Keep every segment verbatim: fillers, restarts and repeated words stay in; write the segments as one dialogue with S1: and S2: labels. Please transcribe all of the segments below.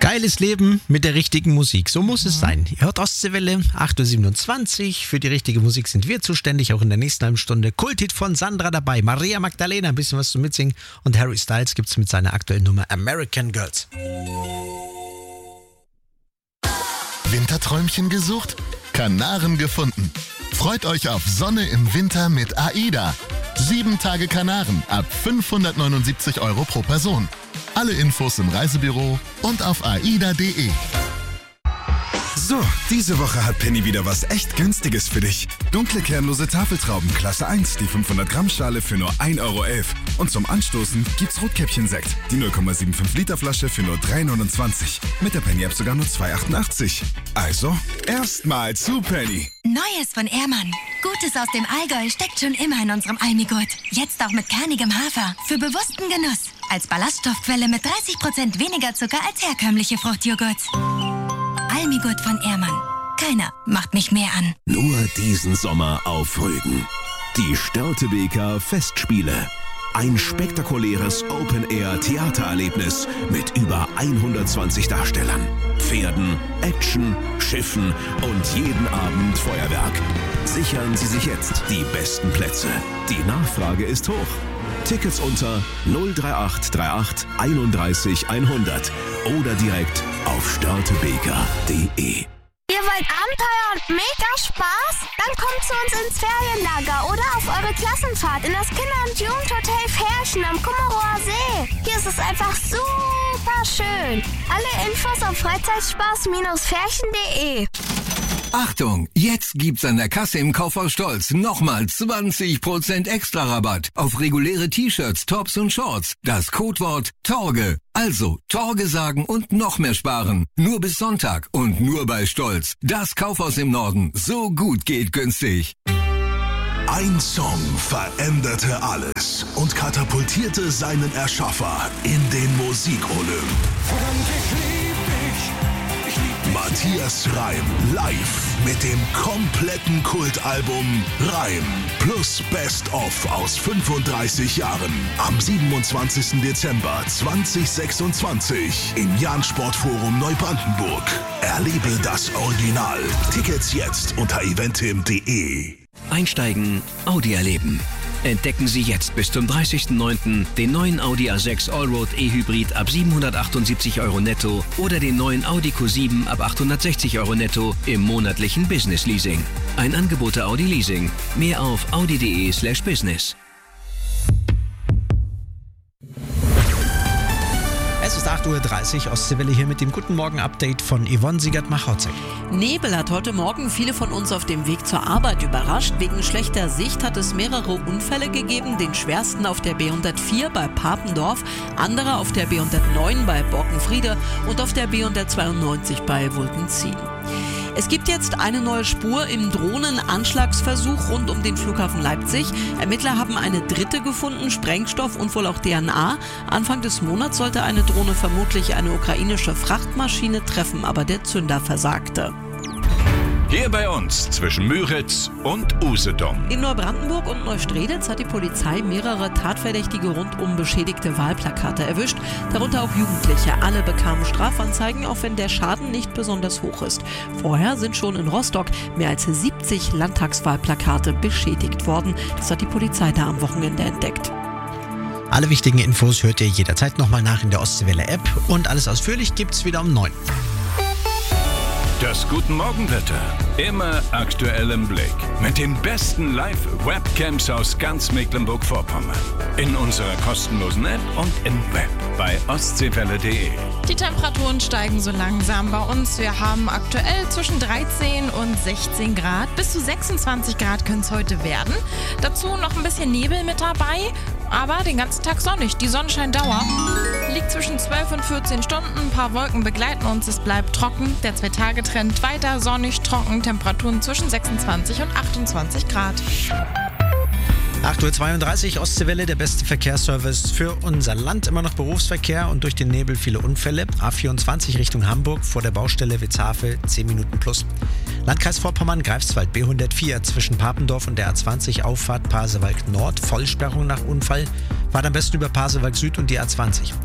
S1: Geiles Leben mit der richtigen Musik. So muss es sein. Ihr hört Ostseewelle, acht Uhr siebenundzwanzig. Für die richtige Musik sind wir zuständig, auch in der nächsten halben Stunde. Kulthit von Sandra dabei, Maria Magdalena, ein bisschen was zu mitsingen. Und Harry Styles gibt's mit seiner aktuellen Nummer American Girls.
S2: Winterträumchen gesucht? Kanaren gefunden. Freut euch auf Sonne im Winter mit AIDA. Sieben Tage Kanaren ab fünfhundertneunundsiebzig Euro pro Person. Alle Infos im Reisebüro und auf aida punkt de.
S3: So, diese Woche hat Penny wieder was echt Günstiges für dich. Dunkle kernlose Tafeltrauben Klasse eins, die fünfhundert Gramm Schale für nur ein Euro elf. Und zum Anstoßen gibt's Rotkäppchen-Sekt, die null Komma fünfundsiebzig Liter Flasche für nur drei neunundzwanzig. Mit der Penny-App sogar nur zwei achtundachtzig. Also, erstmal zu Penny.
S4: Neues von Ehrmann. Gutes aus dem Allgäu steckt schon immer in unserem Almigurt. Jetzt auch mit kernigem Hafer. Für bewussten Genuss. Als Ballaststoffquelle mit dreißig Prozent weniger Zucker als herkömmliche Fruchtjoghurts. Almigurt von Ehrmann. Keiner macht mich mehr an.
S5: Nur diesen Sommer auf Rügen. Die Störtebeker Festspiele. Ein spektakuläres Open-Air-Theatererlebnis mit über hundertzwanzig Darstellern, Pferden, Action, Schiffen und jeden Abend Feuerwerk. Sichern Sie sich jetzt die besten Plätze. Die Nachfrage ist hoch. Tickets unter null drei acht drei acht einunddreißig hundert oder direkt auf störtebeker punkt de.
S6: Ihr wollt Abenteuer und mega Spaß? Dann kommt zu uns ins Ferienlager oder auf eure Klassenfahrt in das Kinder- und Jugendhotel Ferchen am Kummerower See. Hier ist es einfach super schön. Alle Infos auf freizeitspaß ferchen punkt de.
S7: Achtung, jetzt gibt's an der Kasse im Kaufhaus Stolz nochmal zwanzig Prozent extra Rabatt auf reguläre T-Shirts, Tops und Shorts. Das Codewort Torge. Also Torge sagen und noch mehr sparen. Nur bis Sonntag und nur bei Stolz. Das Kaufhaus im Norden. So gut geht günstig.
S8: Ein Song veränderte alles und katapultierte seinen Erschaffer in den Musikolymp. Matthias Reim live mit dem kompletten Kultalbum Reim plus Best of aus fünfunddreißig Jahren am siebenundzwanzigsten Dezember zweitausendsechsundzwanzig im Jahn Sportforum Neubrandenburg. Erlebe das Original. Tickets jetzt unter eventim punkt de.
S5: Einsteigen, Audi erleben. Entdecken Sie jetzt bis zum dreißigsten neunten den neuen Audi A sechs Allroad E-Hybrid ab siebenhundertachtundsiebzig Euro netto oder den neuen Audi Q sieben ab achthundertsechzig Euro netto im monatlichen Business Leasing. Ein Angebot der Audi Leasing. Mehr auf audi punkt de slash business.
S1: Es ist acht Uhr dreißig, Ostseewelle hier mit dem Guten Morgen-Update von Yvonne Siegert-Machauzek.
S9: Nebel hat heute Morgen viele von uns auf dem Weg zur Arbeit überrascht. Wegen schlechter Sicht hat es mehrere Unfälle gegeben. Den schwersten auf der B hundertvier bei Papendorf, andere auf der B hundertneun bei Borkenfriede und auf der B hundertzweiundneunzig bei Wultenzien. Es gibt jetzt eine neue Spur im Drohnenanschlagsversuch rund um den Flughafen Leipzig. Ermittler haben eine dritte gefunden, Sprengstoff und wohl auch D N A. Anfang des Monats sollte eine Drohne vermutlich eine ukrainische Frachtmaschine treffen, aber der Zünder versagte.
S10: Hier bei uns zwischen Müritz und Usedom.
S9: In Neubrandenburg und Neustrelitz hat die Polizei mehrere Tatverdächtige rund um beschädigte Wahlplakate erwischt, darunter auch Jugendliche. Alle bekamen Strafanzeigen, auch wenn der Schaden nicht besonders hoch ist. Vorher sind schon in Rostock mehr als siebzig Landtagswahlplakate beschädigt worden. Das hat die Polizei da am Wochenende entdeckt.
S1: Alle wichtigen Infos hört ihr jederzeit nochmal nach in der Ostseewelle-App und alles ausführlich gibt's wieder um neun.
S10: Das Guten Morgenwetter. Immer aktuell im Blick. Mit den besten Live-Webcams aus ganz Mecklenburg-Vorpommern. In unserer kostenlosen App und im Web bei ostseewelle punkt de.
S11: Die Temperaturen steigen so langsam bei uns. Wir haben aktuell zwischen dreizehn und sechzehn Grad. Bis zu sechsundzwanzig Grad können es heute werden. Dazu noch ein bisschen Nebel mit dabei. Aber den ganzen Tag sonnig. Die Sonnenscheindauer liegt zwischen zwölf und vierzehn Stunden. Ein paar Wolken begleiten uns. Es bleibt trocken. Der Zwei-Tage-Trend weiter sonnig, trocken. Temperaturen zwischen sechsundzwanzig und achtundzwanzig Grad.
S1: acht Uhr zweiunddreißig, Ostseewelle, der beste Verkehrsservice für unser Land. Immer noch Berufsverkehr und durch den Nebel viele Unfälle. A vierundzwanzig Richtung Hamburg vor der Baustelle Witzhafe, zehn Minuten plus. Landkreis Vorpommern, Greifswald, B hundertvier zwischen Papendorf und der A zwanzig, Auffahrt Pasewalk Nord, Vollsperrung nach Unfall. Fahrt am besten über Pasewalk Süd und die A zwanzig.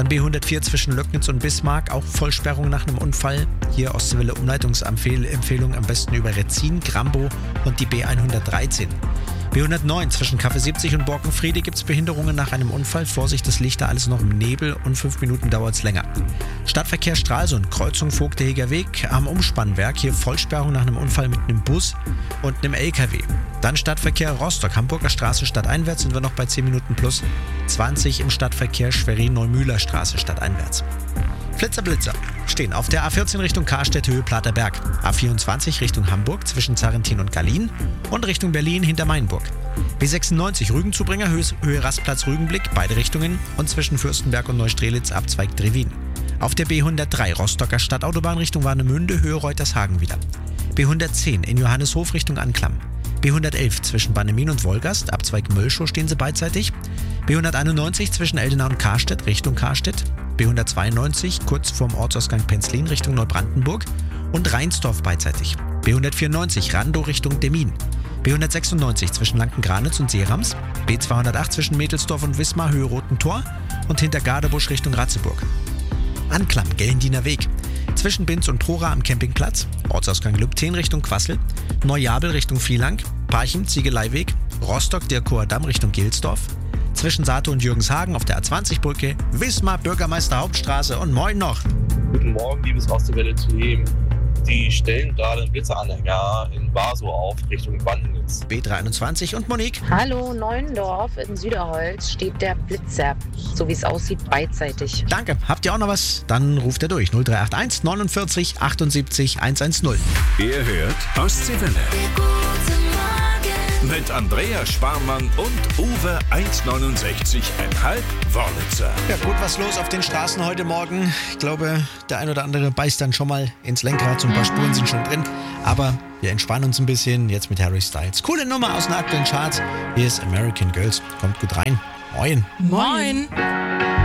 S1: Dann B hundertvier zwischen Löcknitz und Bismarck, auch Vollsperrung nach einem Unfall. Hier Ostseewelle Umleitungsempfehlung am besten über Retzin, Grambo und die B hundertdreizehn. B hundertneun zwischen Kaffee siebzig und Borkenfriede gibt es Behinderungen nach einem Unfall. Vorsicht, das liegt da alles noch im Nebel und fünf Minuten dauert es länger. Stadtverkehr Stralsund, Kreuzung Vogteheger Weg am Umspannwerk. Hier Vollsperrung nach einem Unfall mit einem Bus und einem L K W. Dann Stadtverkehr Rostock, Hamburger Straße stadteinwärts sind wir noch bei zehn Minuten plus. zwanzig im Stadtverkehr Schwerin-Neumühler Straße stadteinwärts. Flitzer Blitzer stehen auf der A vierzehn Richtung Karstedt, Höhe Platerberg. A vierundzwanzig Richtung Hamburg zwischen Zarrentin und Gallien und Richtung Berlin hinter Mainburg. B sechsundneunzig Rügenzubringer, Höhe, Höhe Rastplatz Rügenblick, beide Richtungen und zwischen Fürstenberg und Neustrelitz Abzweig Drewin. Auf der B hundertdrei Rostocker Stadtautobahn Richtung Warnemünde, Höhe Reutershagen wieder. B hundertzehn in Johanneshof Richtung Anklam. B hundertelf zwischen Bannemin und Wolgast, Abzweig Mölschow stehen sie beidseitig. B hunderteinundneunzig zwischen Eldenau und Karstedt Richtung Karstedt. B hundertzweiundneunzig kurz vorm Ortsausgang Penzlin Richtung Neubrandenburg und Rheinsdorf beidseitig. B hundertvierundneunzig Randow Richtung Demmin. B hundertsechsundneunzig zwischen Lanken-Granitz und Seerams. B zweihundertacht zwischen Mädelsdorf und Wismar, Höhe Roten Tor und hinter Gardebusch Richtung Ratzeburg. Anklam, Gellendiener Weg. Zwischen Binz und Trora am Campingplatz. Ortsausgang Lübten Richtung Quassel. Neujabel Richtung Vielang. Parchim, Ziegeleiweg. Rostock, Dirkower Damm Richtung Gelsdorf. Zwischen Sato und Jürgenshagen auf der A zwanzig Brücke. Wismar, Bürgermeister Hauptstraße und moin noch.
S12: Guten Morgen, liebes Ostseewelle Team. Die stellen gerade einen Blitzeranhänger in Barsow auf, Richtung Bannitz.
S1: B dreiundzwanzig und Monique.
S13: Hallo, Neuendorf in Süderholz steht der Blitzer, so wie es aussieht, beidseitig.
S1: Danke. Habt ihr auch noch was? Dann ruft er durch. null drei acht eins neunundvierzig achtundsiebzig hundertzehn.
S10: Ihr hört Ostseewelle. Mit Andrea Sparmann und Uwe eins neunundsechzig Komma fünf Wörlitzer.
S1: Ja, gut, was los auf den Straßen heute Morgen. Ich glaube, der ein oder andere beißt dann schon mal ins Lenkrad. So ein paar Spuren sind schon drin. Aber wir entspannen uns ein bisschen jetzt mit Harry Styles. Coole Nummer aus den aktuellen Charts. Hier ist American Girls. Kommt gut rein. Moin.
S11: Moin.